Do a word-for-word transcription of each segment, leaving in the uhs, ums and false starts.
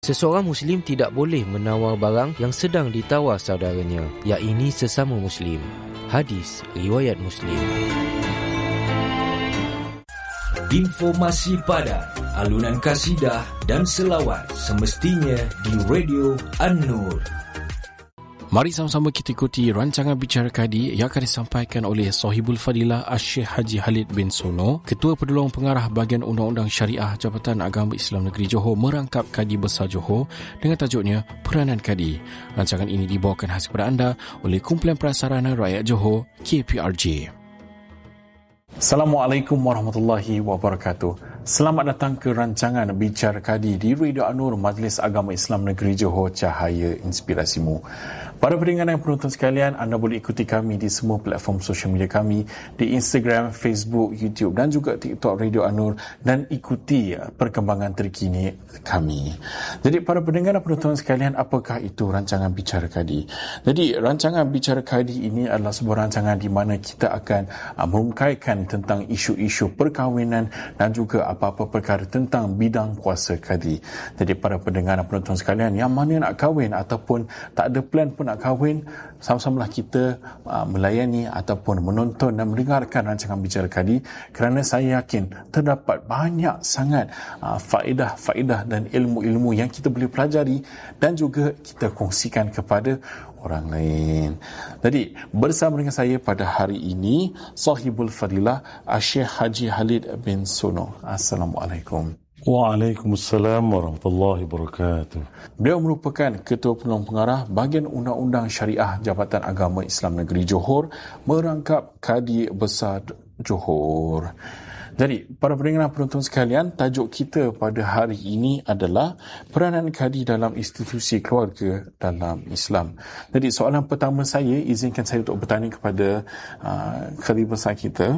Seseorang Muslim tidak boleh menawar barang yang sedang ditawar saudaranya, yakni sesama Muslim. Hadis riwayat Muslim. Informasi padat, alunan kasidah dan selawat semestinya di Radio An-Nur. Mari sama-sama kita ikuti rancangan Bicara Kadi yang akan disampaikan oleh Sahibul Fadilah Asy-Syeikh Haji Khalid bin Sono, Ketua Penolong Pengarah Bahagian Undang-Undang Syariah Jabatan Agama Islam Negeri Johor, merangkap Kadi Besar Johor dengan tajuknya Peranan Kadi. Rancangan ini dibawakan khas kepada anda oleh Kumpulan Prasarana Rakyat Johor, K P R J. Assalamualaikum warahmatullahi wabarakatuh. Selamat datang ke rancangan Bicara Kadi di Radio An-Nur, Majlis Agama Islam Negeri Johor, Cahaya Inspirasimu. Para pendengar dan penonton sekalian, anda boleh ikuti kami di semua platform sosial media kami, di Instagram, Facebook, YouTube dan juga TikTok Radio An-Nur, dan ikuti perkembangan terkini kami. Jadi para pendengar dan penonton sekalian, apakah itu rancangan Bicara Kadi? Jadi rancangan Bicara Kadi ini adalah sebuah rancangan di mana kita akan uh, merungkaikan tentang isu-isu perkahwinan dan juga apa-apa perkara tentang bidang kuasa kadi. Jadi para pendengar dan penonton sekalian, yang mana nak kahwin ataupun tak ada plan pun nak kahwin, sama-samalah kita uh, melayani ataupun menonton dan mendengarkan rancangan Bicara Kadi, kerana saya yakin terdapat banyak sangat uh, faedah-faedah dan ilmu-ilmu yang kita boleh pelajari dan juga kita kongsikan kepada orang lain. Jadi bersama dengan saya pada hari ini Sahibul Fadilah Asy-Syeikh Haji Khalid bin Sono. Assalamualaikum. Waalaikumsalam warahmatullahi wabarakatuh. Beliau merupakan Ketua Penolong Pengarah Bahagian Undang-Undang Syariah Jabatan Agama Islam Negeri Johor, merangkap Kadi Besar Johor. Jadi, para pendengar dan penonton sekalian, tajuk kita pada hari ini adalah peranan kadi dalam institusi keluarga dalam Islam. Jadi, soalan pertama saya, izinkan saya untuk bertanya kepada uh, kadi besar kita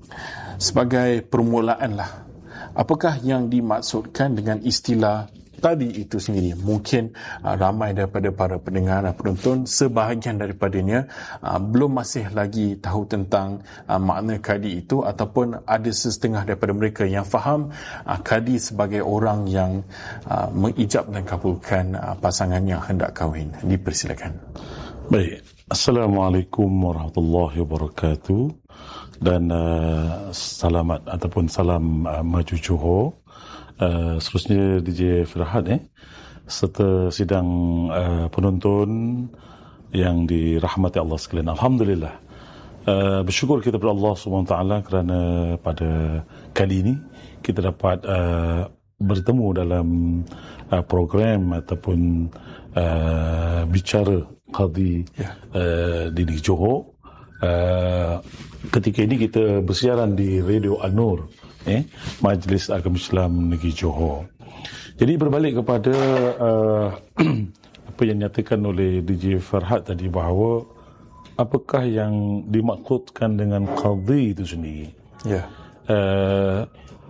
sebagai permulaan lah. Apakah yang dimaksudkan dengan istilah tadi itu sendiri? Mungkin uh, ramai daripada para pendengar dan penonton, sebahagian daripadanya uh, belum masih lagi tahu tentang uh, makna kadi itu, ataupun ada setengah daripada mereka yang faham uh, kadi sebagai orang yang uh, mengijab dan kabulkan uh, pasangan yang hendak kahwin. Dipersilakan. Baik. Assalamualaikum warahmatullahi wabarakatuh. Dan uh, selamat ataupun salam uh, maju Johor. Uh, seterusnya D J Firhad eh, serta sidang uh, penonton yang dirahmati Allah sekalian. Alhamdulillah, uh, bersyukur kita kepada Allah subhanahu wa taala kerana pada kali ini kita dapat uh, bertemu dalam uh, program ataupun uh, bicara qadi yeah. uh, di Johor. Uh, ketika ini kita bersiaran di Radio An-Nur, eh, Majlis Agama Islam Negeri Johor. Jadi berbalik kepada uh, apa yang dinyatakan oleh D J Farhad tadi, bahawa apakah yang dimaksudkan dengan qadhi itu sendiri. Ya. Uh,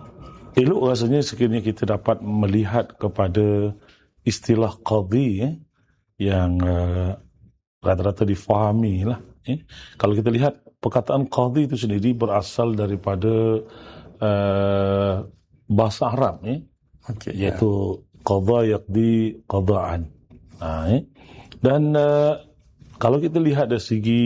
elok rasanya sekiranya kita dapat melihat kepada istilah qadhi eh, yang uh, rata-rata difahami lah. Eh. Kalau kita lihat perkataan qadhi itu sendiri berasal daripada uh, bahasa Arab, eh, okay, iaitu yeah. qadha yaqdi qadaan. Ha, eh. Dan uh, kalau kita lihat dari segi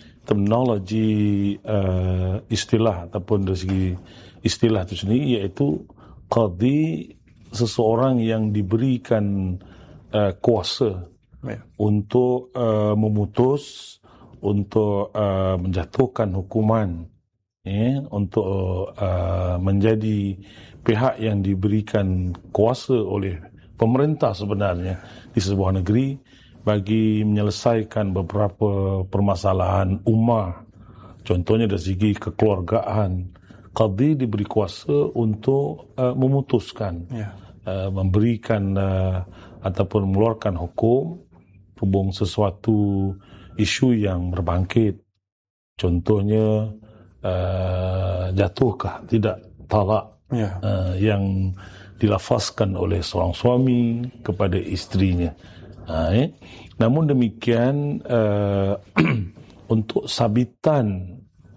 terminologi uh, istilah ataupun dari segi istilah itu sendiri, iaitu qadhi seseorang yang diberikan uh, kuasa yeah. untuk uh, memutus, untuk uh, menjatuhkan hukuman, eh, untuk uh, menjadi pihak yang diberikan kuasa oleh pemerintah sebenarnya di sebuah negeri bagi menyelesaikan beberapa permasalahan ummah. Contohnya dari segi kekeluargaan, qadhi diberi kuasa untuk uh, memutuskan, yeah. uh, memberikan uh, ataupun mengeluarkan hukum hubung sesuatu isu yang berbangkit. Contohnya uh, jatuhkah tidak talak yeah. uh, yang dilafazkan oleh seorang suami kepada isterinya. Uh, eh? Namun demikian, uh, untuk sabitan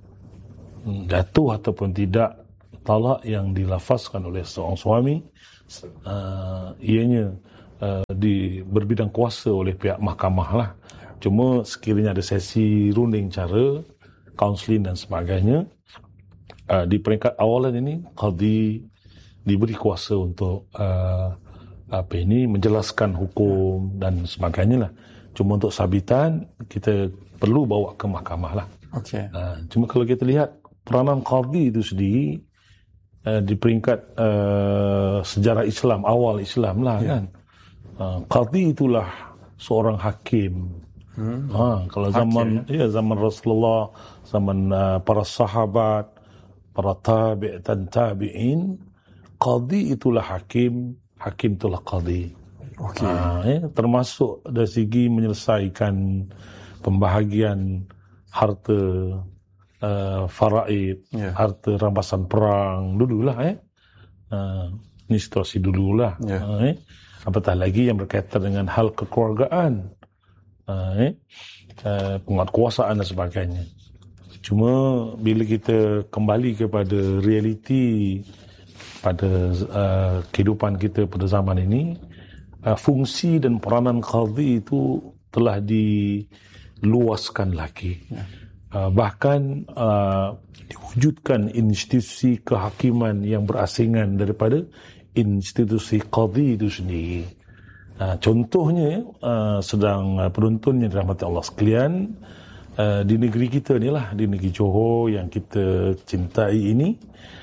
jatuh ataupun tidak talak yang dilafazkan oleh seorang suami, uh, ianya uh, di berbidang kuasa oleh pihak mahkamah lah. Cuma sekiranya ada sesi runding cara, kaunseling dan sebagainya, uh, di peringkat awalan ini qadi diberi kuasa untuk uh, apa ini menjelaskan hukum dan sebagainya lah. Cuma untuk sabitan kita perlu bawa ke mahkamah lah. Okay. Uh, cuma kalau kita lihat peranan qadi itu sendiri uh, di peringkat uh, sejarah Islam, awal Islam lah yeah. kan. Uh, qadi itulah seorang hakim. Hmm. Ha, kalau hakim, zaman ya? ya zaman Rasulullah, zaman uh, para sahabat, para tabi' dan tabi'in, qadi itulah hakim, hakim itulah qadi. Okay. Uh, ya, termasuk dari segi menyelesaikan pembahagian harta uh, faraid, yeah. harta rampasan perang dululah eh. Uh, ini situasi dululah. Yeah. Uh, eh. Apatah lagi yang berkaitan dengan hal kekeluargaan, uh, eh. uh, penguatkuasaan dan sebagainya. Cuma bila kita kembali kepada realiti pada uh, kehidupan kita pada zaman ini, uh, fungsi dan peranan qadi itu telah diluaskan lagi. Ya. Uh, bahkan uh, diwujudkan institusi kehakiman yang berasingan daripada institusi qadi itu sendiri. Uh, contohnya uh, sedang uh, penuntun yang dirahmati Allah sekalian, uh, di negeri kita ni lah, di negeri Johor yang kita cintai ini,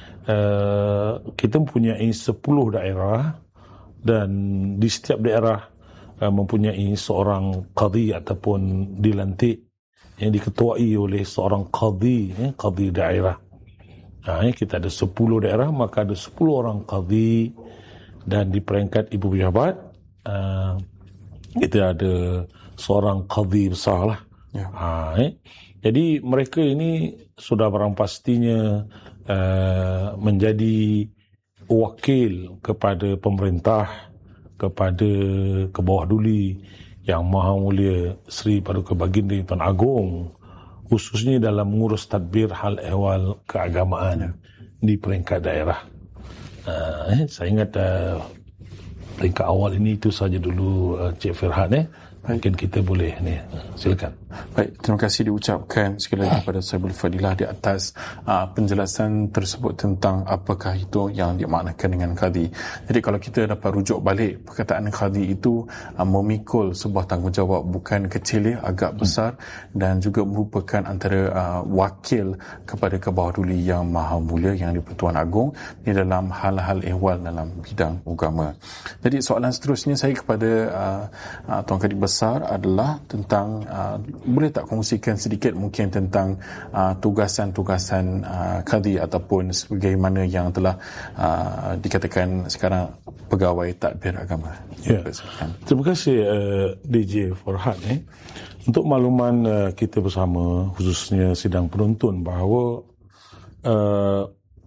uh, kita mempunyai sepuluh daerah dan di setiap daerah mempunyai seorang qadi ataupun dilantik yang diketuai oleh seorang qadi, eh, qadi daerah. Nah, eh, kita ada sepuluh daerah, maka ada sepuluh orang qadi, dan di peringkat ibu pejabat uh, kita ada seorang qadi besar lah. Ya. Ha, eh. Jadi mereka ini sudah barang pastinya uh, menjadi wakil kepada pemerintah, kepada ke bawah duli yang Maha Mulia Sri Paduka Baginda Tuan Agong, khususnya dalam mengurus tadbir hal ehwal keagamaan di peringkat daerah. Uh, eh, saya ingat uh, peringkat awal ini itu saja dulu, uh, Cik Firhan. Eh. Mungkin kita boleh ni, silakan. Baik, terima kasih diucapkan sekali lagi kepada Saibul Fadilah di atas uh, penjelasan tersebut tentang apakah itu yang dimaknakan dengan qadi. Jadi kalau kita dapat rujuk balik, perkataan qadi itu uh, memikul sebuah tanggungjawab bukan kecil, ya, agak besar, hmm. dan juga merupakan antara uh, wakil kepada kebawah duli yang maha mulia yang di-Pertuan Agong di dalam hal-hal ehwal dalam bidang agama. Jadi soalan seterusnya saya kepada uh, uh, Tuan Qadi Besar adalah tentang uh, boleh tak kongsikan sedikit mungkin tentang uh, tugasan-tugasan uh, qadi ataupun sebagaimana yang telah uh, dikatakan sekarang pegawai tadbir agama. Ya. Terima kasih uh, D J Farhan. Eh. Untuk makluman uh, kita bersama, khususnya sidang penuntun, bahawa uh,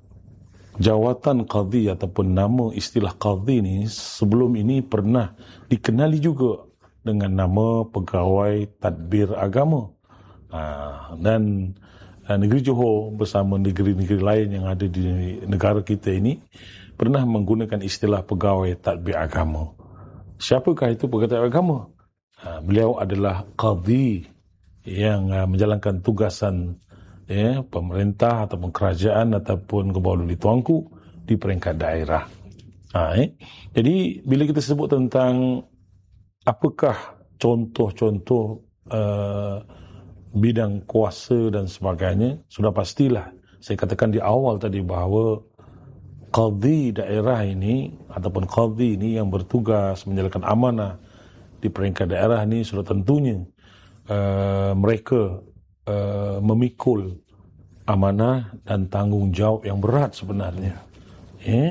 jawatan qadi ataupun nama istilah qadi ni sebelum ini pernah dikenali juga dengan nama pegawai tadbir agama. Ha, dan ha, negeri Johor bersama negeri-negeri lain yang ada di negara kita ini pernah menggunakan istilah pegawai tadbir agama. Siapakah itu pegawai tadbir agama? Ha, beliau adalah qadi yang ha, menjalankan tugasan, ya, pemerintah ataupun kerajaan ataupun kebawah duli tuanku di peringkat daerah. Ha, eh. Jadi bila kita sebut tentang apakah contoh-contoh uh, bidang kuasa dan sebagainya, sudah pastilah saya katakan di awal tadi bahawa qadi daerah ini ataupun qadi ini yang bertugas menjalankan amanah di peringkat daerah ini sudah tentunya uh, mereka uh, memikul amanah dan tanggungjawab yang berat sebenarnya. Eh?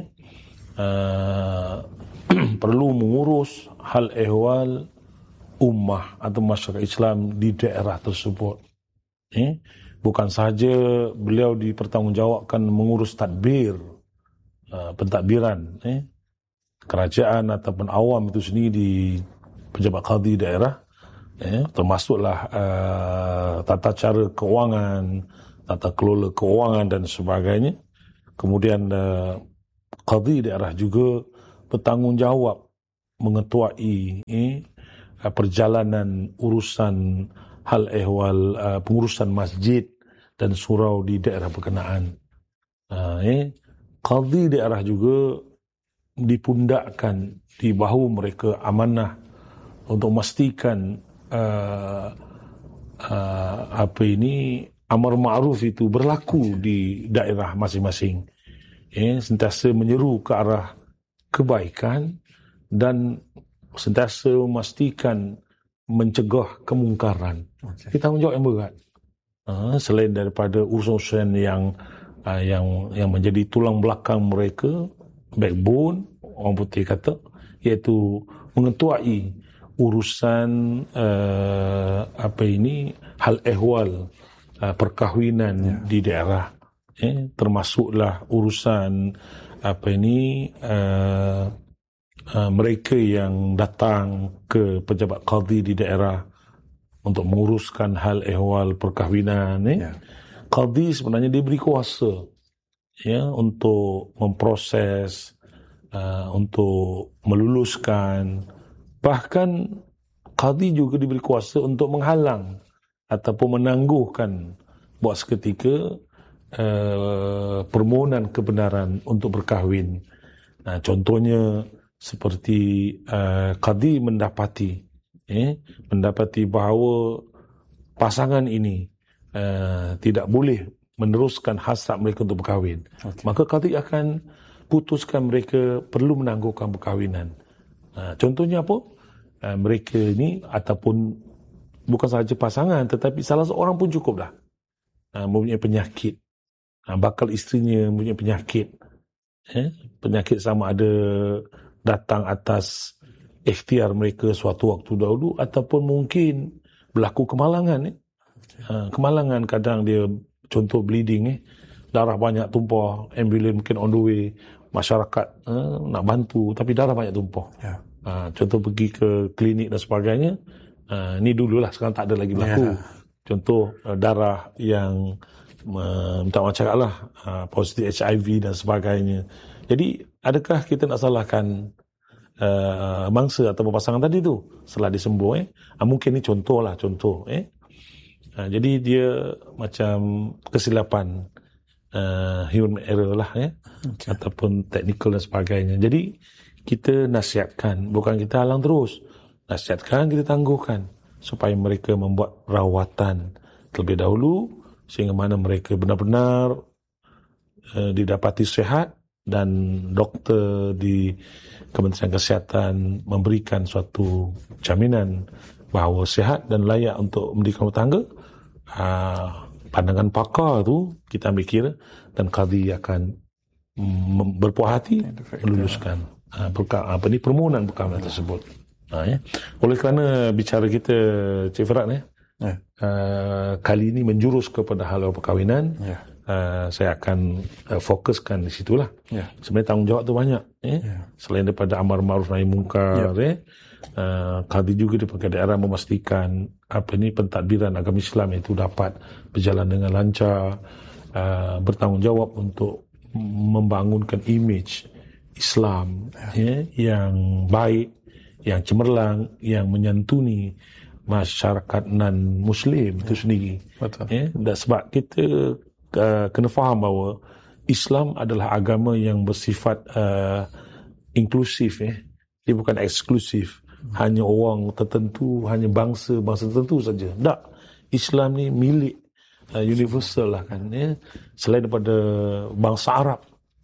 Uh, perlu mengurus hal ehwal ummah atau masyarakat Islam di daerah tersebut. Eh? Bukan sahaja beliau dipertanggungjawabkan mengurus tadbir, uh, pentadbiran, eh? kerajaan ataupun awam itu sendiri di pejabat qadi daerah, eh? termasuklah uh, tata cara keuangan, tata kelola keuangan dan sebagainya. Kemudian uh, qadi daerah juga bertanggungjawab mengetuai eh, perjalanan urusan hal ehwal uh, pengurusan masjid dan surau di daerah berkenaan. Uh, eh, Qadhi daerah juga dipundakkan di bahu mereka amanah untuk memastikan uh, uh, apa ini amar ma'ruf itu berlaku di daerah masing-masing. Eh, sentiasa menyeru ke arah kebaikan dan sentiasa memastikan mencegah kemungkaran. Okay. Kita tanggungjawab yang berat. Uh, selain daripada urusan-urusan yang uh, yang yang menjadi tulang belakang mereka, backbone orang putih kata, iaitu mengetuai urusan uh, apa ini hal ehwal uh, perkahwinan yeah. di daerah, eh, termasuklah urusan apa ini uh, uh, mereka yang datang ke pejabat qadhi di daerah untuk menguruskan hal ehwal perkahwinan. Eh. Yeah. Qadhi sebenarnya diberi kuasa ya untuk memproses, uh, untuk meluluskan. Bahkan qadhi juga diberi kuasa untuk menghalang ataupun menangguhkan buat seketika uh, permohonan kebenaran untuk berkahwin. Nah, contohnya seperti uh, qadhi mendapati eh, mendapati bahawa pasangan ini uh, tidak boleh meneruskan hasrat mereka untuk berkahwin. Okay. Maka qadhi akan putuskan mereka perlu menangguhkan perkahwinan. Uh, contohnya apa? Uh, mereka ini ataupun bukan sahaja pasangan tetapi salah seorang pun cukuplah. Uh, mempunyai penyakit. Uh, bakal isterinya mempunyai penyakit. Eh? Penyakit sama ada datang atas ikhtiar mereka suatu waktu dahulu ataupun mungkin berlaku kemalangan. Eh? Uh, kemalangan kadang dia contoh bleeding, eh? darah banyak tumpah, ambulans mungkin on the way, masyarakat uh, nak bantu tapi darah banyak tumpah. Yeah. Uh, contoh pergi ke klinik dan sebagainya, uh, ni dululah, sekarang tak ada lagi berlaku. Yeah. Contoh uh, darah yang uh, minta maaf cakap lah, uh, positif H I V dan sebagainya. Jadi adakah kita nak salahkan uh, mangsa atau pasangan tadi tu setelah disembuh? Eh? Uh, mungkin ni contoh lah, contoh. Eh? Uh, jadi dia macam kesilapan, uh, human error lah, eh? Okay. Ataupun technical dan sebagainya. Jadi kita nasihatkan, bukan kita halang terus. Nasihatkan, kita tangguhkan supaya mereka membuat rawatan terlebih dahulu sehingga mana mereka benar-benar uh, didapati sihat dan doktor di Kementerian Kesihatan memberikan suatu jaminan bahawa sihat dan layak untuk mendirikan rumah tangga. Uh, pandangan pakar tu kita ambil kira dan qadhi akan mm, berpuas hati meluluskan uh, perka, apa ni permohonan perkahwinan tersebut. Uh, ya. Oleh kerana bicara kita Cik Firat eh, yeah. uh, kali ini menjurus kepada hal perkahwinan, yeah. uh, saya akan uh, fokuskan di situlah. Yeah. Sebenarnya tanggungjawab tu banyak. Eh? Yeah. Selain daripada amar ma'ruf nahi mungkar, yeah. eh, Uh, qadhi juga di pelbagai daerah memastikan apa ni pentadbiran agama Islam itu dapat berjalan dengan lancar, uh, bertanggungjawab untuk membangunkan imej Islam ya, yang baik, yang cemerlang, yang menyantuni masyarakat non-Muslim itu sendiri. Betul. Ya, dan sebab kita uh, kena faham bahawa Islam adalah agama yang bersifat uh, inklusif, ya. Dia bukan eksklusif. Hanya orang tertentu, hanya bangsa-bangsa tertentu saja. Tak. Islam ni milik uh, universal lah kan. Ya. Selain daripada bangsa Arab.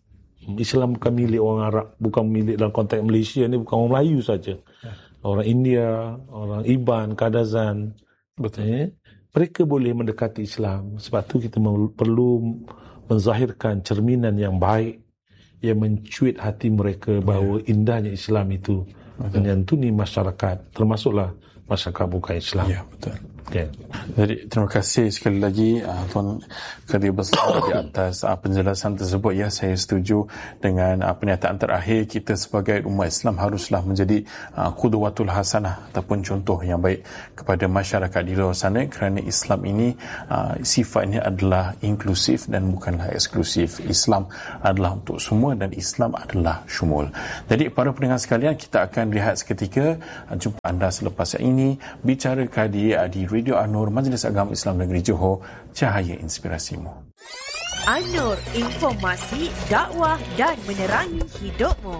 Islam bukan milik orang Arab. Bukan milik dalam konteks Malaysia ni, bukan orang Melayu saja. Ya. Orang India, orang Iban, Kadazan. Betul. Ya. Mereka boleh mendekati Islam. Sebab tu kita perlu menzahirkan cerminan yang baik yang mencuit hati mereka bahawa ya. Indahnya Islam itu menyantuni masyarakat, termasuklah masyarakat bukan Islam. Ya, betul. Okay. Jadi terima kasih sekali lagi uh, Tuan Qadi Besar di atas uh, penjelasan tersebut. Ya, saya setuju dengan uh, pernyataan terakhir. Kita sebagai umat Islam haruslah menjadi uh, qudwatul hasanah ataupun contoh yang baik kepada masyarakat di luar sana, kerana Islam ini uh, sifatnya adalah inklusif dan bukanlah eksklusif. Islam adalah untuk semua dan Islam adalah syumul. Jadi para pendengar sekalian, kita akan lihat seketika uh, jumpa anda selepas ini Bicara Qadi uh, di Radio An-Nur, Majlis Agama Islam Negeri Johor, cahaya inspirasimu. An-Nur, informasi, dakwah dan menerangi hidupmu.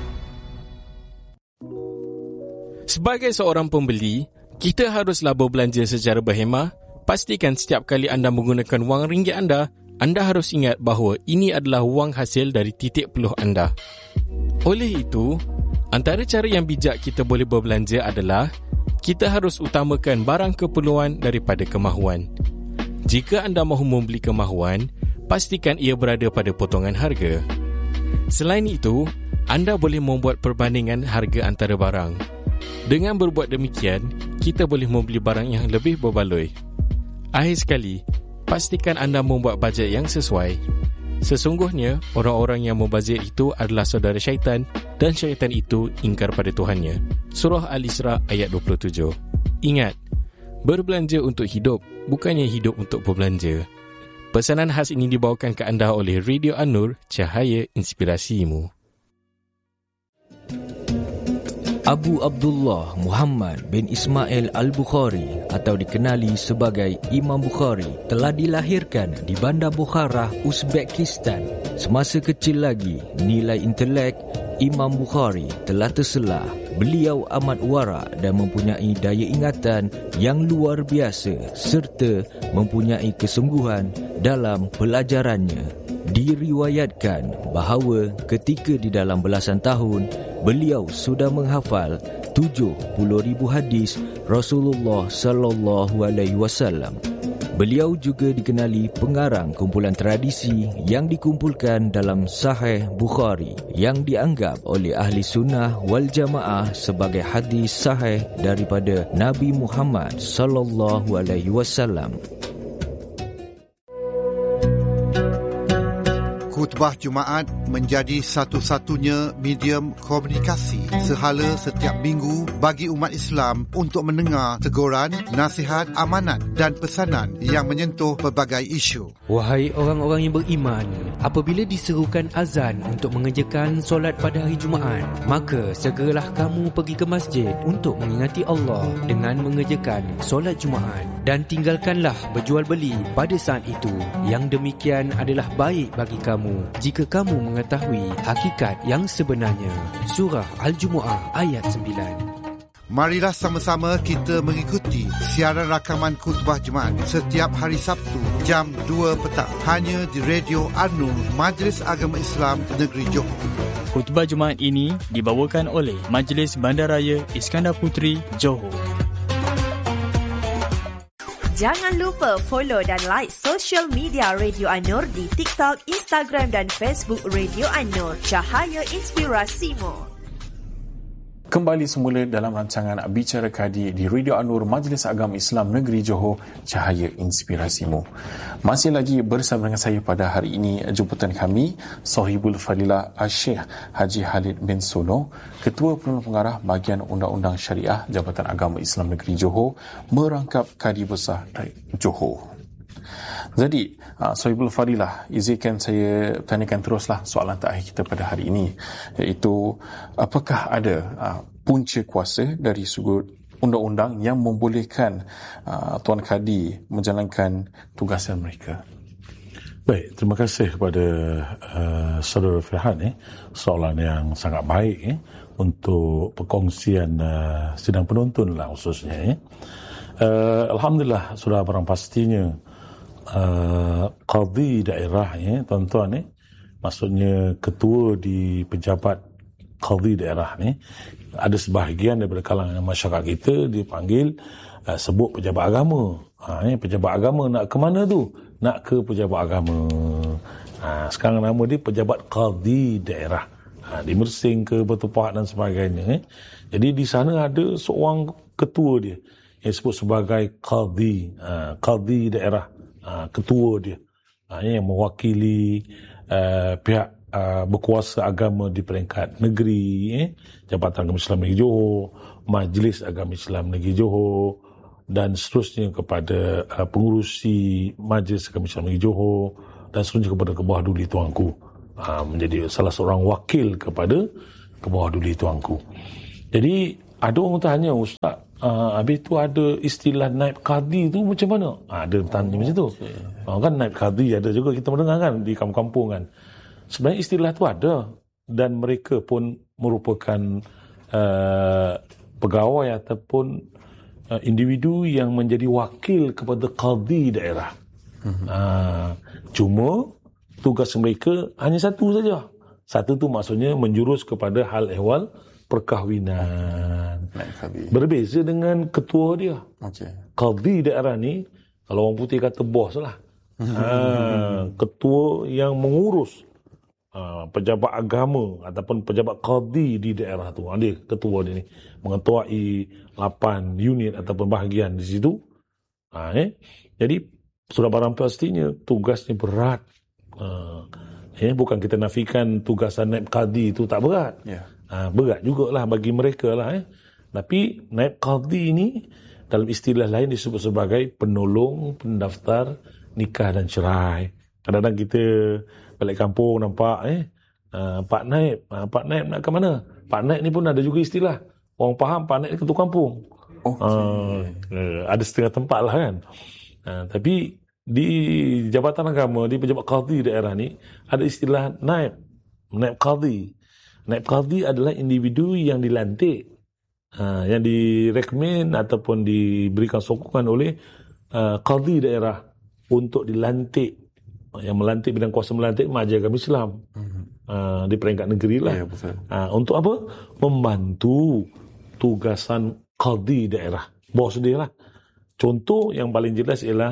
Sebagai seorang pembeli, kita haruslah berbelanja secara berhemah. Pastikan setiap kali anda menggunakan wang ringgit anda, anda harus ingat bahawa ini adalah wang hasil dari titik peluh anda. Oleh itu, antara cara yang bijak kita boleh berbelanja adalah kita harus utamakan barang keperluan daripada kemahuan. Jika anda mahu membeli kemahuan, pastikan ia berada pada potongan harga. Selain itu, anda boleh membuat perbandingan harga antara barang. Dengan berbuat demikian, kita boleh membeli barang yang lebih berbaloi. Akhir sekali, pastikan anda membuat bajet yang sesuai. Sesungguhnya, orang-orang yang membazir itu adalah saudara syaitan dan syaitan itu ingkar pada Tuhannya. Surah Al-Isra ayat dua puluh tujuh. Ingat, berbelanja untuk hidup, bukannya hidup untuk berbelanja. Pesanan khas ini dibawakan ke anda oleh Radio An-Nur, cahaya inspirasimu. Abu Abdullah Muhammad bin Ismail Al-Bukhari atau dikenali sebagai Imam Bukhari telah dilahirkan di Bandar Bukhara, Uzbekistan. Semasa kecil lagi, nilai intelek Imam Bukhari telah terselah. Beliau amat warak dan mempunyai daya ingatan yang luar biasa serta mempunyai kesungguhan dalam pelajarannya. Diriwayatkan bahawa ketika di dalam belasan tahun, beliau sudah menghafal tujuh puluh ribu hadis Rasulullah sallallahu alaihi wasallam. Beliau juga dikenali pengarang kumpulan tradisi yang dikumpulkan dalam Sahih Bukhari yang dianggap oleh ahli sunnah wal jamaah sebagai hadis sahih daripada Nabi Muhammad sallallahu alaihi wasallam. Khutbah Jumaat menjadi satu-satunya medium komunikasi sehala setiap minggu bagi umat Islam untuk mendengar teguran, nasihat, amanat dan pesanan yang menyentuh pelbagai isu. Wahai orang-orang yang beriman, apabila diserukan azan untuk mengerjakan solat pada hari Jumaat, maka segeralah kamu pergi ke masjid untuk mengingati Allah dengan mengerjakan solat Jumaat, dan tinggalkanlah berjual beli pada saat itu. Yang demikian adalah baik bagi kamu jika kamu mengetahui hakikat yang sebenarnya. Surah Al-Jumu'ah ayat sembilan. Marilah sama-sama kita mengikuti siaran rakaman khutbah Jumaat setiap hari Sabtu jam dua petang hanya di Radio An-Nur, Majlis Agama Islam Negeri Johor. Khutbah Jumaat ini dibawakan oleh Majlis Bandaraya Iskandar Puteri, Johor. Jangan lupa follow dan like social media Radio An-Nur di TikTok, Instagram dan Facebook Radio An-Nur, cahaya inspirasimu. Kembali semula dalam rancangan Bicara Qadi di Radio An-Nur, Majlis Agama Islam Negeri Johor, cahaya inspirasimu. Masih lagi bersama dengan saya pada hari ini, jemputan kami Sahibul Fadilah Syekh Haji Halid bin Sono, Ketua Penolong Pengarah Bahagian Undang-Undang Syariah Jabatan Agama Islam Negeri Johor, merangkap Qadi Besar Johor. Jadi, uh, Sahibul Fadilah, izinkan saya tanyakan teruslah soalan terakhir kita pada hari ini, iaitu apakah ada uh, punca kuasa dari sudut undang-undang yang membolehkan uh, Tuan Qadi menjalankan tugasan mereka? Baik, terima kasih kepada uh, Saudara Firhan eh, soalan yang sangat baik eh, untuk perkongsian uh, sidang penonton lah khususnya. Eh. Uh, Alhamdulillah, sudah barang pastinya Uh, qadi daerah ya, tuan-tuan ni, maksudnya ketua di pejabat qadi daerah ni, ada sebahagian daripada kalangan masyarakat kita dipanggil uh, sebut pejabat agama. Ha, ya, pejabat agama nak ke mana tu? Nak ke pejabat agama. Ha, sekarang nama dia pejabat qadi daerah. Ha, di Mersing ke Bertupak dan sebagainya. Eh. Jadi di sana ada seorang ketua dia yang disebut sebagai Qadhi, ha, Qadhi daerah, ha, ketua dia. Ha, yang mewakili uh, pihak uh, berkuasa agama di peringkat negeri, eh. Jabatan Agama Islam Negeri Johor, Majlis Agama Islam Negeri Johor, dan seterusnya kepada uh, pengurusi Majlis Agama Islam Negeri Johor, dan seterusnya kepada Kebawah Duli Tuanku. Ha, menjadi salah seorang wakil kepada Kebawah Duli Tuanku. Jadi ada orang tanya, Ustaz, uh, habis tu ada istilah naib qadi tu macam mana? Ha, ada tanya oh, macam tu. Okay. Ha, kan naib qadi ada juga kita mendengar kan di kampung-kampung kan. Sebenarnya istilah tu ada dan mereka pun merupakan uh, pegawai ataupun uh, individu yang menjadi wakil kepada qadi daerah. Mm-hmm. Uh, cuma tugas mereka hanya satu saja. Satu tu maksudnya menjurus kepada hal ehwal perkahwinan. Berbeza dengan ketua dia. Okay. Qadhi daerah ni, kalau orang putih kata bos lah. ha, ketua yang mengurus ha, pejabat agama ataupun pejabat qadhi di daerah tu. Dia ketua dia ni. Mengetuai lapan unit ataupun bahagian di situ. Ha, eh? Jadi, sudah barang pastinya tugasnya berat. Ha, eh? Bukan kita nafikan tugasan naib qadhi itu tak berat. Yeah. Ha, berat jugalah bagi mereka lah. Eh. Tapi naib qadhi ini dalam istilah lain disebut sebagai penolong pendaftar nikah dan cerai. Kadang-kadang kita balik kampung nampak eh uh, Pak Naib, uh, Pak Naib nak ke mana? Pak Naib ni pun ada juga istilah. Orang faham Pak Naib ni ketua kampung. Oh, uh, uh, ada setengah tempat lah kan. Uh, tapi di Jabatan Agama, di pejabat qadhi daerah ni ada istilah naib, naib qadhi. Naib qadhi adalah individu yang dilantik, uh, yang direkmen ataupun diberikan sokongan oleh uh, qadhi daerah untuk dilantik. Yang melantik, bidang kuasa melantik Majlis Agama Islam uh-huh. uh, di peringkat negeri lah. Ya, betul. Uh, untuk apa? Membantu tugasan qadhi daerah. Bos dia lah. Contoh yang paling jelas ialah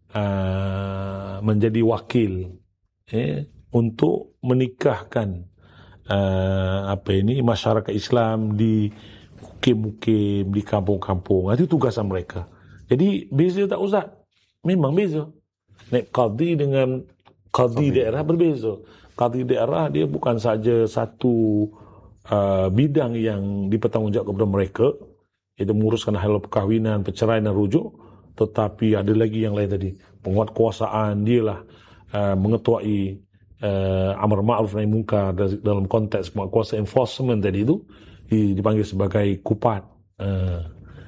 uh, menjadi wakil eh, untuk menikahkan Uh, apa ini masyarakat Islam di mukim-mukim, di kampung-kampung. Itu tugasan mereka. Jadi beza tak Ustaz? Memang beza. Naib qadhi dengan qadhi daerah berbeza. Qadhi daerah dia bukan saja satu uh, bidang yang dipertanggungjawabkan kepada mereka, iaitu menguruskan hal perkahwinan, perceraian dan rujuk, tetapi ada lagi yang lain tadi. Penguatkuasaan dialah uh, mengetuai Uh, amar ma'ruf nahi munkar dalam konteks kuasa enforcement tadi itu dipanggil sebagai kupat, uh,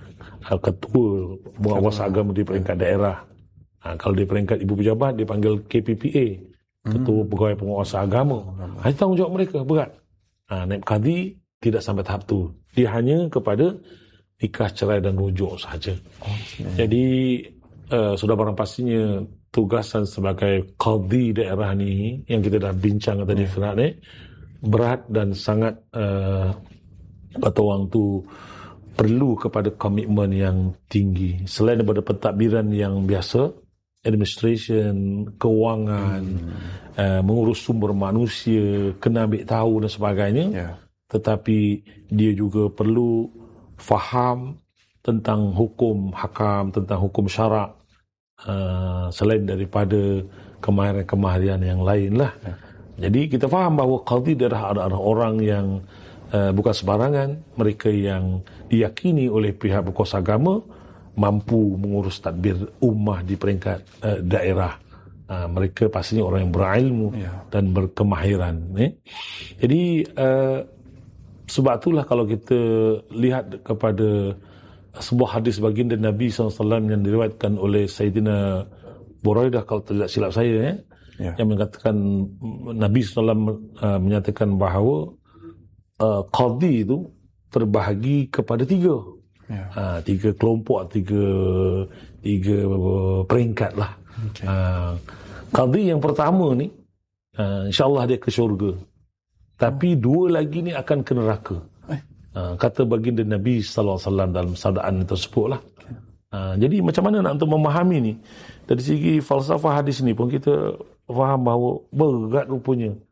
ketua penguasa agama di peringkat daerah. Uh, kalau di peringkat ibu pejabat dipanggil K P P A, ketua pegawai penguasa agama. Hmm. Itu tanggungjawab mereka berat. Uh, naib qadhi tidak sampai tahap tu. Dia hanya kepada nikah, cerai dan rujuk sahaja. Okay. Jadi uh, sudah barang pastinya tugasan sebagai qadhi daerah ni yang kita dah bincang tadi yeah. Firat ni berat dan sangat uh, kata orang tu perlu kepada komitmen yang tinggi. Selain daripada pentadbiran yang biasa, administration, kewangan, hmm. uh, mengurus sumber manusia, kena ambil tahu dan sebagainya, yeah. Tetapi dia juga perlu faham tentang hukum hakam, tentang hukum syarak. Uh, selain daripada kemahiran-kemahiran yang lain lah. Ya. Jadi kita faham bahawa qadhi adalah adalah orang yang uh, bukan sembarangan. Mereka yang diyakini oleh pihak berkuasa agama mampu mengurus tadbir ummah di peringkat uh, daerah. Uh, mereka pastinya orang yang berilmu ya. Dan berkemahiran. Eh? Jadi uh, sebab itulah kalau kita lihat kepada sebuah hadis baginda Nabi sallallahu alaihi wasallam yang diriwayatkan oleh Sayyidina Buraidah kalau tidak silap saya eh, ya. Yang mengatakan Nabi sallallahu alaihi wasallam uh, menyatakan bahawa uh, qadhi itu terbahagi kepada tiga ya. uh, tiga kelompok, tiga tiga peringkat lah. Okay. uh, qadhi yang pertama ni uh, insyaAllah dia ke syurga, tapi oh. dua lagi ni akan ke neraka. Uh, kata baginda Nabi sallallahu alaihi wasallam dalam sabdaan tersebut lah. Uh, jadi macam mana nak untuk memahami ni? Dari segi falsafah hadis ni pun kita faham bahawa berat rupanya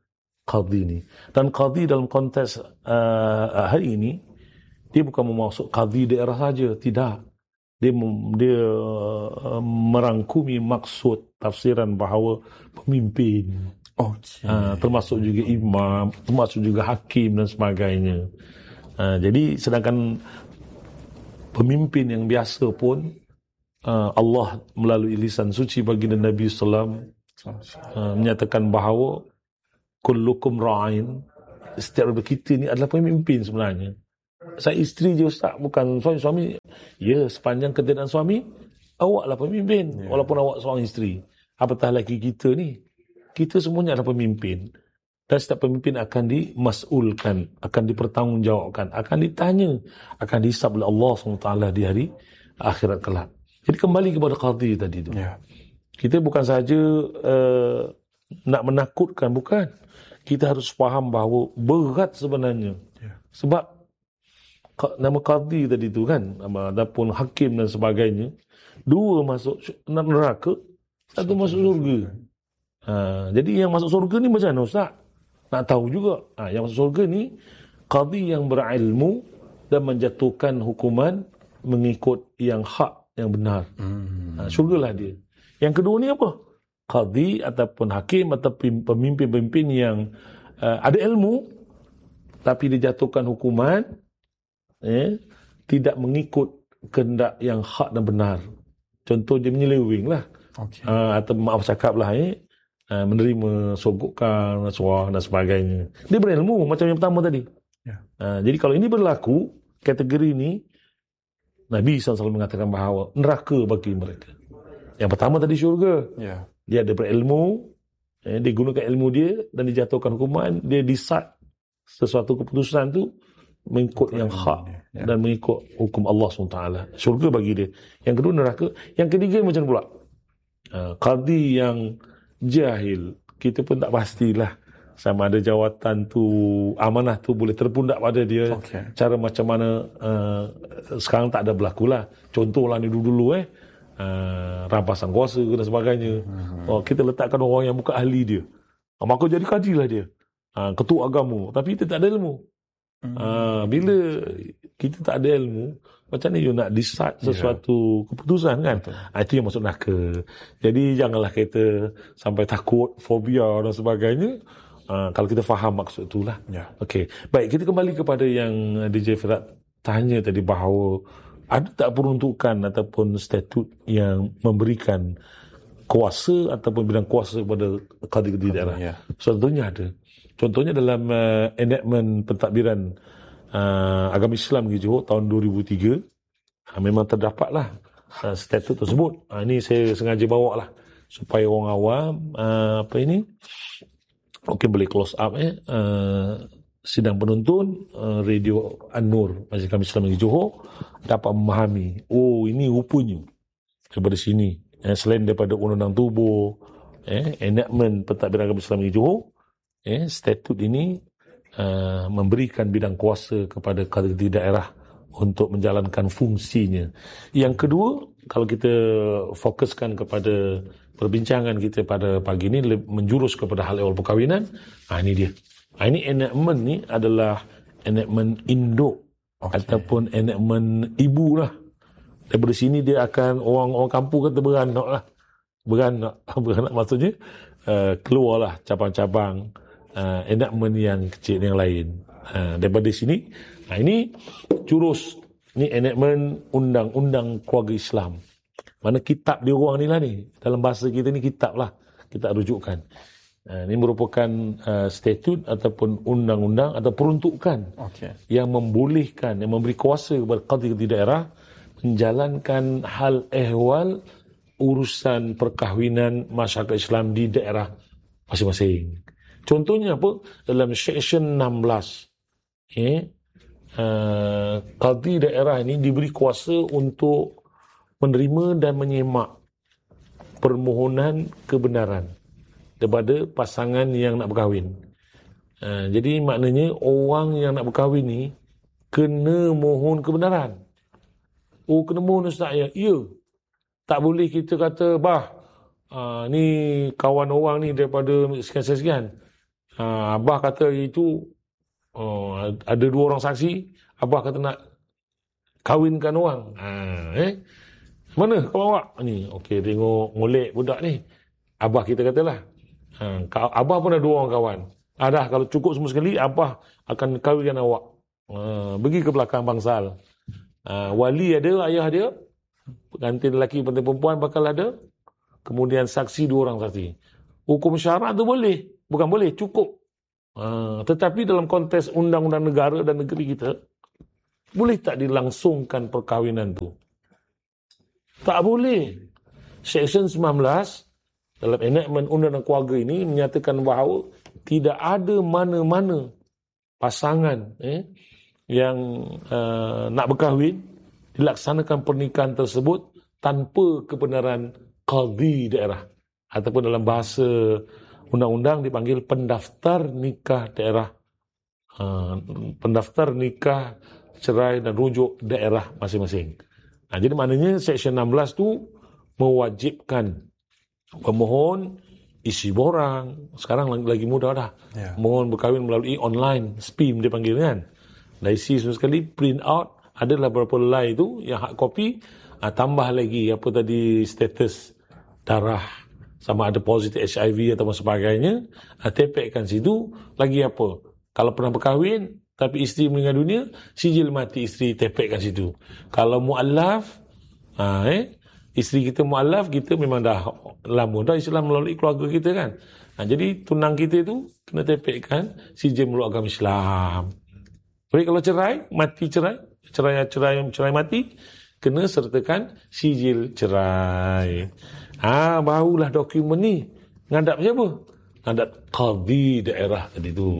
qadhi ni. Dan qadhi dalam konteks uh, hari ini, dia bukan memaksud qadhi daerah saja, tidak. Dia dia uh, merangkumi maksud tafsiran bahawa pemimpin, okay. uh, termasuk juga imam, termasuk juga hakim dan sebagainya. Uh, jadi sedangkan pemimpin yang biasa pun uh, Allah melalui lisan suci baginda Nabi sallallahu alaihi wasallam uh, menyatakan bahawa kullukum ra'in, setiap daripada kita ni adalah pemimpin sebenarnya. Saya isteri je Ustaz, bukan suami-suami. Ya, sepanjang ketiadaan suami, awaklah pemimpin, yeah. walaupun awak seorang isteri. Apatah lagi kita ni, kita semuanya adalah pemimpin. Dan setiap pemimpin akan dimas'ulkan, akan dipertanggungjawabkan, akan ditanya, akan dihisab oleh Allah subhanahu wa taala di hari akhirat kelak. Jadi kembali kepada qadhi tadi tu. Yeah. Kita bukan sahaja uh, nak menakutkan, bukan. Kita harus faham bahawa berat sebenarnya. Yeah. Sebab nama qadhi tadi tu kan, ataupun hakim dan sebagainya, dua masuk neraka, satu masuk surga. Ha, jadi yang masuk surga ni macam mana Ustaz? Nak tahu juga. Ha, yang masuk surga ni qadhi yang berilmu dan menjatuhkan hukuman mengikut yang hak, yang benar. Ha, syurgalah dia. Yang kedua ni apa? Qadhi ataupun hakim atau pemimpin-pemimpin yang uh, ada ilmu tapi dijatuhkan hukuman Eh, tidak mengikut kehendak yang hak dan benar. Contoh dia menyeleweng lah. Okay. Uh, atau maaf cakap lah eh, uh, menerima sogokan, rasuah dan sebagainya. Dia berilmu macam yang pertama tadi. Yeah. Uh, jadi kalau ini berlaku, kategori ini, Nabi sallallahu alaihi wasallam mengatakan bahawa neraka bagi mereka. Yang pertama tadi syurga. Yeah. Dia ada berilmu, eh, dia gunakan ilmu dia dan dijatuhkan hukuman, dia decide sesuatu keputusan tu mengikut hukum yang hak ya. Dan mengikut hukum Allah subhanahu wa taala. Syurga bagi dia. Yang kedua neraka. Yang ketiga macam pula. Uh, qadhi yang jahil. Kita pun tak pastilah sama ada jawatan tu, amanah tu boleh terpundak pada dia. Okay. Cara macam mana uh, sekarang tak ada berlaku lah. Contohlah ni dulu-dulu eh. Uh, rampasan kuasa dan sebagainya. Hmm. Oh, kita letakkan orang yang bukan ahli dia. Uh, maka jadi qadhi lah dia. Uh, ketua agama. Tapi kita tak ada ilmu. Hmm. Uh, bila kita tak ada ilmu, macam mana you nak decide sesuatu yeah. keputusan kan? Uh, itu yang masuk neraka. Jadi janganlah kita sampai takut, fobia dan sebagainya. Uh, kalau kita faham maksud itulah. Yeah. Okey. Baik, kita kembali kepada yang D J Firat tanya tadi bahawa ada tak peruntukan ataupun statut yang memberikan kuasa ataupun bidang kuasa kepada qadhi-qadhi daerah? Yeah. Contohnya ada. Contohnya dalam uh, enactment pentadbiran uh, agama Islam di Johor tahun dua ribu tiga, uh, memang terdapatlah uh, statut tersebut. Uh, ini saya sengaja bawa lah supaya orang awam uh, apa ini mungkin boleh close up eh uh, sidang penuntun uh, Radio An-Nur Majlis Agama Islam di Johor dapat memahami, oh ini rupanya daripada sini eh, selain daripada undang-undang tubuh eh enactment pentadbiran agama Islam di Johor, Eh, statut ini uh, memberikan bidang kuasa kepada qadhi daerah untuk menjalankan fungsinya. Yang kedua, kalau kita fokuskan kepada perbincangan kita pada pagi ini menjurus kepada hal ehwal perkahwinan, ah ini dia. Ah, ini enactment ni adalah enactment induk okay. ataupun enactment ibu lah. Daripada sini dia akan orang-orang kampung kata beranak lah. Beranak, beranak maksudnya uh, keluarlah cabang-cabang Uh, enactment yang kecil yang lain. Uh, daripada sini, nah ini jurus ni enactment undang-undang keluarga Islam. Mana kitab di ruang ni lah ni. Dalam bahasa kita ni kitab lah. Kita rujukkan. Uh, ini merupakan uh, statut ataupun undang-undang atau peruntukan okay. yang membolehkan, yang memberi kuasa kepada qadhi-qadhi daerah menjalankan hal ehwal urusan perkahwinan masyarakat Islam di daerah masing-masing. Contohnya apa? Dalam Seksyen enam belas, eh, uh, qadhi daerah ini diberi kuasa untuk menerima dan menyemak permohonan kebenaran daripada pasangan yang nak berkahwin. Uh, jadi maknanya orang yang nak berkahwin ni kena mohon kebenaran. Oh, kena mohon Ustaz ya? Ya. Tak boleh kita kata, bah, uh, ni kawan orang ni daripada sekian-sekian. Ha, abah kata hari itu uh, ada dua orang saksi, abah kata nak kahwinkan orang. Ha, eh? Mana kawan awak? Ni, okey, tengok molek budak ni. Abah kita katalah. Ha, abah pun ada dua orang kawan. Ah, dah, kalau cukup semua sekali, abah akan kahwinkan awak. Ha, pergi ke belakang bangsal. Ha, wali ada, ayah dia. Pengantin lelaki, pengantin perempuan bakal ada. Kemudian saksi, dua orang saksi. Hukum syarak tu boleh. Bukan boleh, cukup. Ha, tetapi dalam konteks undang-undang negara dan negeri kita, boleh tak dilangsungkan perkahwinan tu? Tak boleh. Seksyen sembilan belas dalam enactment undang-undang keluarga ini menyatakan bahawa tidak ada mana-mana pasangan eh, yang uh, nak berkahwin dilaksanakan pernikahan tersebut tanpa kebenaran qadhi daerah, ataupun dalam bahasa undang-undang dipanggil pendaftar nikah daerah, uh, pendaftar nikah, cerai dan rujuk daerah masing-masing. Nah, jadi maknanya Seksyen enam belas tu mewajibkan pemohon isi borang. Sekarang lagi mudah dah. Yeah. Mohon berkahwin melalui online, S P I M dia panggil kan. Dah isi semua sekali, print out. Adalah beberapa helai tu yang hard copy. Ah, tambah lagi apa tadi, status darah, sama ada positif H I V atau sebagainya. Ah, tepekkan situ. Lagi apa? Kalau pernah berkahwin tapi isteri meninggal dunia, sijil mati isteri tepekkan situ. Kalau mu'allaf, ha, eh, isteri kita mu'allaf, kita memang dah lama dah Islam melalui keluarga kita kan. Ha, jadi tunang kita tu kena tepekkan sijil melalui agama Islam. Jadi kalau cerai, mati cerai, cerai cerai cerai mati, kena sertakan sijil cerai. Ah, ha, barulah dokumen ni ngadap siapa? Ngadap qadhi daerah tadi tu.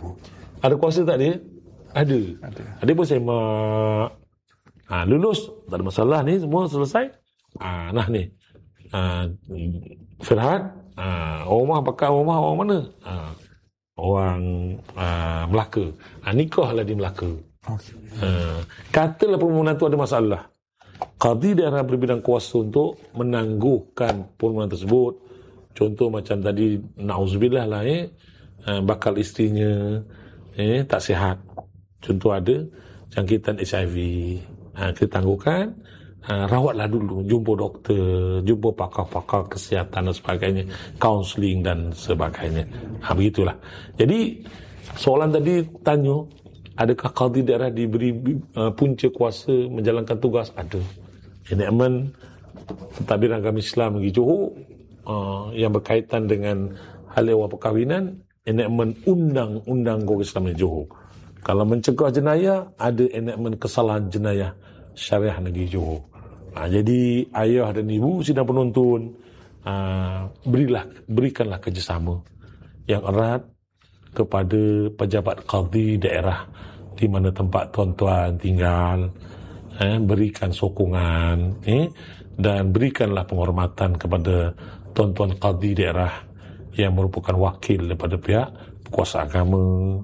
Ada kuasa tak dia? Ada. Ada. Ada pun semak. Ha, lulus. Tak ada masalah ni. Semua selesai. Ha, nah ni. Ha, Firhat. Ha, orang rumah bakal orang rumah orang mana? Ha, orang ha, Melaka. Ha, nikahlah di Melaka. Okay. Ha, katalah permohonan tu ada masalah. Qadhi daerah berbidang kuasa untuk menangguhkan permohonan tersebut. Contoh macam tadi, na'udzubillah lah eh. Ha, bakal isterinya eh, tak sihat. Contoh ada jangkitan H I V. Ha, kita tangguhkan, ha, rawatlah dulu, jumpa doktor, jumpa pakar-pakar kesihatan dan sebagainya, kaunseling dan sebagainya. Ha, begitulah. Jadi soalan tadi tanya, adakah qadhi daerah diberi uh, punca kuasa menjalankan tugas? Ada. Enactment pentadbiran agama Islam negeri Johor uh, yang berkaitan dengan hal ehwal perkahwinan, enactment undang-undang keluarga Islam negeri Johor. Kalau mencegah jenayah, ada enactment kesalahan jenayah syariah negeri Johor. Ha, jadi ayah dan ibu sidang penuntun, ha, berilah berikanlah kerjasama yang erat kepada pejabat qadhi daerah di mana tempat tuan-tuan tinggal, eh, berikan sokongan, eh, dan berikanlah penghormatan kepada tuan-tuan qadhi daerah yang merupakan wakil daripada pihak kuasa agama,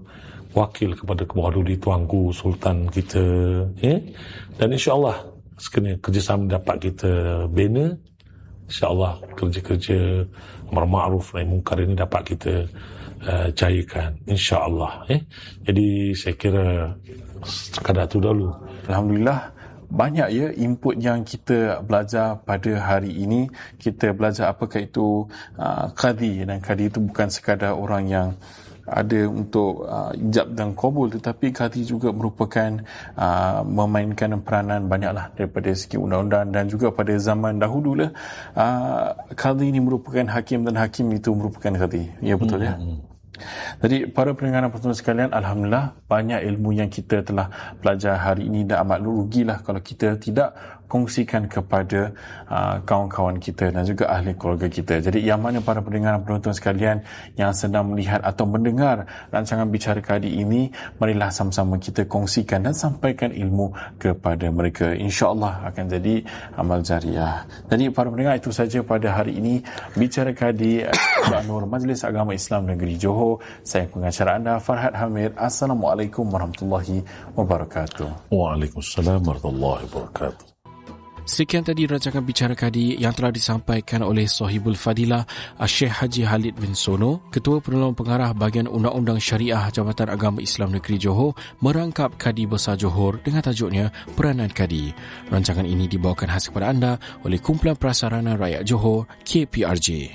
wakil kepada Kemahduli Tuanku Sultan kita, eh? Dan insya-Allah sekiranya kerjasama dapat kita bina, insya-Allah kerja-kerja amar ma'ruf nahi munkar ini dapat kita uh, jayakan, insya-Allah, eh? Jadi saya kira sekadar tu dulu. Alhamdulillah, banyak ya input yang kita belajar pada hari ini. Kita belajar apakah itu uh, qadhi, dan qadhi itu bukan sekadar orang yang ada untuk uh, ijab dan qabul, tetapi qadhi juga merupakan uh, memainkan peranan banyaklah daripada segi undang-undang, dan juga pada zaman dahulu lah uh, qadhi ini merupakan hakim, dan hakim itu merupakan qadhi. Ya, betul hmm. ya. Jadi para pendengar dan penonton sekalian, alhamdulillah banyak ilmu yang kita telah belajar hari ini, dan amat rugilah kalau kita tidak kongsikan kepada uh, kawan-kawan kita dan juga ahli keluarga kita. Jadi yang mana para pendengar dan penonton sekalian yang sedang melihat atau mendengar rancangan Bicara Qadhi ini, marilah sama-sama kita kongsikan dan sampaikan ilmu kepada mereka. InsyaAllah akan jadi amal jariah. Jadi para pendengar, itu saja pada hari ini Bicara Qadhi Nur Majlis Agama Islam Negeri Johor. Saya pengacara anda Farhad Hamid. Assalamualaikum warahmatullahi wabarakatuh. Waalaikumsalam warahmatullahi wabarakatuh. Sekian tadi rancangan Bicara Kadi yang telah disampaikan oleh Sahibul Fadilah Syekh Haji Khalid bin Sono, Ketua Penolong Pengarah Bahagian Undang-Undang Syariah Jabatan Agama Islam Negeri Johor, merangkap Kadi Besar Johor dengan tajuknya Peranan Kadi. Rancangan ini dibawakan khas kepada anda oleh Kumpulan Prasarana Rakyat Johor, K P R J.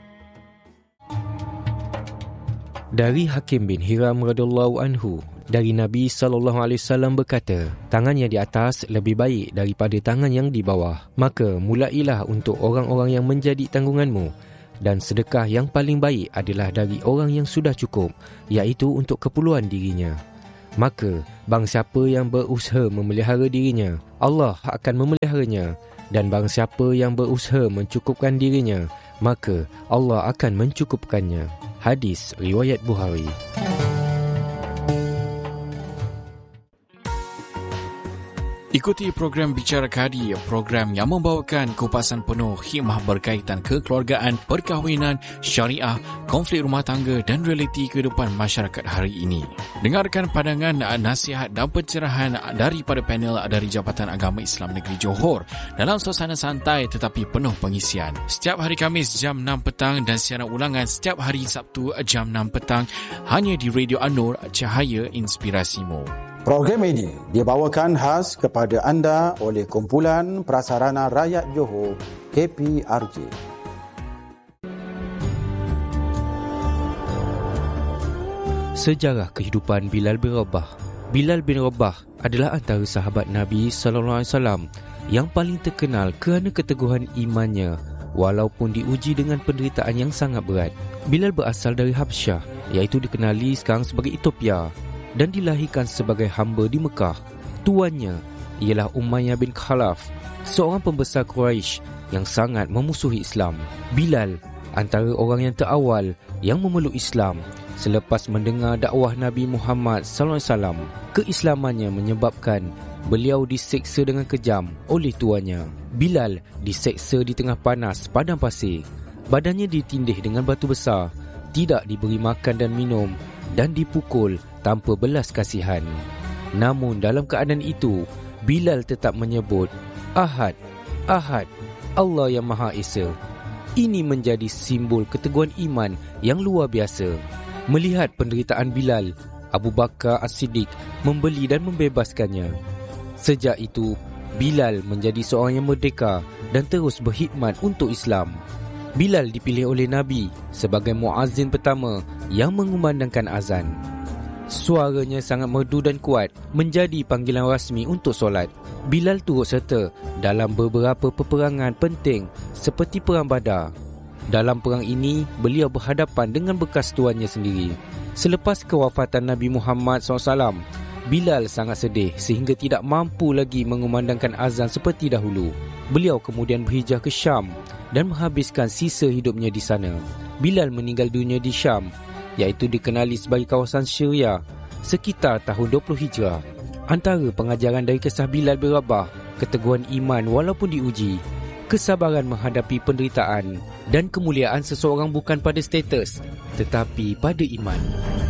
Dari Hakim bin Hiram radhiyallahu anhu, dari Nabi sallallahu alaihi wasallam berkata, tangan yang di atas lebih baik daripada tangan yang di bawah. Maka mulailah untuk orang-orang yang menjadi tanggunganmu, dan sedekah yang paling baik adalah dari orang yang sudah cukup, iaitu untuk keperluan dirinya. Maka barang siapa yang berusaha memelihara dirinya, Allah akan memeliharanya, dan barang siapa yang berusaha mencukupkan dirinya, maka Allah akan mencukupkannya. Hadis riwayat Bukhari. Ikuti program Bicara Kadi, program yang membawakan kupasan penuh hikmah berkaitan kekeluargaan, perkahwinan, syariah, konflik rumah tangga dan realiti kehidupan masyarakat hari ini. Dengarkan pandangan, nasihat dan pencerahan daripada panel dari Jabatan Agama Islam Negeri Johor dalam suasana santai tetapi penuh pengisian. Setiap hari Khamis jam enam petang dan siaran ulangan setiap hari Sabtu jam enam petang hanya di Radio An-Nur, Cahaya Inspirasimu. Program ini dibawakan khas kepada anda oleh Kumpulan Prasarana Rakyat Johor, K P R J. Sejarah kehidupan Bilal bin Rabah. Bilal bin Rabah adalah antara sahabat Nabi sallallahu alaihi wasallam yang paling terkenal kerana keteguhan imannya walaupun diuji dengan penderitaan yang sangat berat. Bilal berasal dari Habsyah, iaitu dikenali sekarang sebagai Ethiopia, dan dilahirkan sebagai hamba di Mekah. Tuannya ialah Umayyah bin Khalaf, seorang pembesar Quraisy yang sangat memusuhi Islam. Bilal antara orang yang terawal yang memeluk Islam selepas mendengar dakwah Nabi Muhammad sallallahu alaihi wasallam. Keislamannya menyebabkan beliau diseksa dengan kejam oleh tuannya. Bilal diseksa di tengah panas padang pasir. Badannya ditindih dengan batu besar, tidak diberi makan dan minum, dan dipukul tanpa belas kasihan. Namun dalam keadaan itu, Bilal tetap menyebut Ahad, Ahad, Allah yang Maha Esa. Ini menjadi simbol keteguhan iman yang luar biasa. Melihat penderitaan Bilal, Abu Bakar As-Siddiq membeli dan membebaskannya. Sejak itu, Bilal menjadi seorang yang merdeka dan terus berkhidmat untuk Islam. Bilal dipilih oleh Nabi sebagai muazzin pertama yang mengumandangkan azan. Suaranya sangat merdu dan kuat, menjadi panggilan rasmi untuk solat. Bilal turut serta dalam beberapa peperangan penting seperti Perang Badar. Dalam perang ini, beliau berhadapan dengan bekas tuannya sendiri. Selepas kewafatan Nabi Muhammad sallallahu alaihi wasallam, Bilal sangat sedih sehingga tidak mampu lagi mengumandangkan azan seperti dahulu. Beliau kemudian berhijrah ke Syam dan menghabiskan sisa hidupnya di sana. Bilal meninggal dunia di Syam, iaitu dikenali sebagai kawasan Syria, sekitar tahun dua puluh Hijrah. Antara pengajaran dari kisah Bilal bin Rabah, keteguhan iman walaupun diuji, kesabaran menghadapi penderitaan, dan kemuliaan seseorang bukan pada status tetapi pada iman.